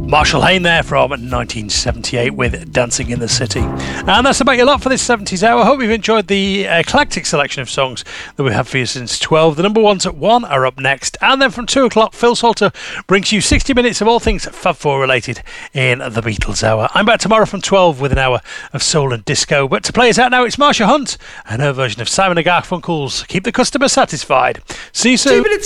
Marshall Hayne there from 1978 with Dancing in the City. And that's about your lot for this 70s hour. I hope you've enjoyed the eclectic selection of songs that we have for you since 12. The number ones at 1 are up next. And then from 2 o'clock, Phil Salter brings you 60 minutes of all things Fab 4 related in the Beatles hour. I'm back tomorrow from 12 with an hour of soul and disco. But to play us out now, it's Marsha Hunt and her version of Simon and Garfunkel's Keep the Customer Satisfied. See you soon.